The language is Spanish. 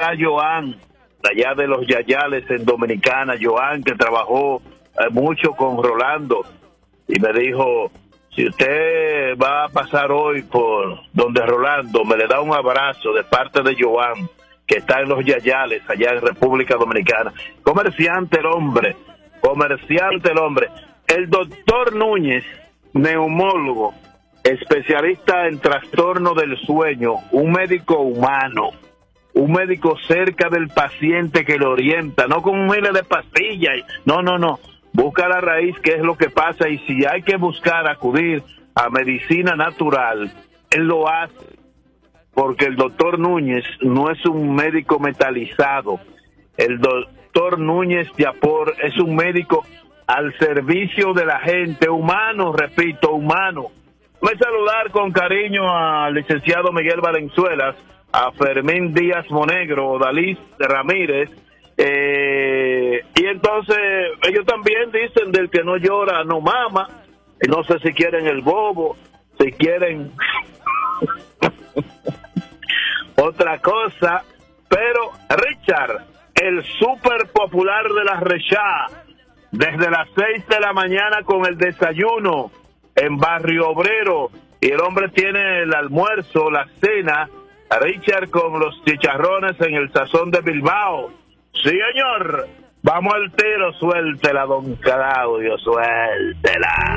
está Joan, allá de los Yayales en Dominicana, Joan, que trabajó mucho con Rolando, y me dijo, si usted va a pasar hoy por donde Rolando, me le da un abrazo de parte de Joan, que está en los Yayales, allá en República Dominicana. Comerciante el hombre. El doctor Núñez, neumólogo, especialista en trastorno del sueño, un médico humano, un médico cerca del paciente que lo orienta, no con miles de pastillas, no, busca la raíz, qué es lo que pasa, y si hay que buscar acudir a medicina natural, él lo hace, porque el doctor Núñez no es un médico metalizado. El doctor Núñez de Apor es un médico al servicio de la gente, humano, repito, humano. Voy a saludar con cariño al licenciado Miguel Valenzuelas, a Fermín Díaz Monegro, Dalís Ramírez, y entonces ellos también dicen del que no llora no mama. No sé si quieren el bobo, si quieren otra cosa, pero Richard, el súper popular de la Rechá, desde las 6 de la mañana con el desayuno en Barrio Obrero, y el hombre tiene el almuerzo, la cena, Richard con los chicharrones en el Sazón de Bilbao. Sí, señor, vamos al tiro, suéltela, don Claudio, suéltela.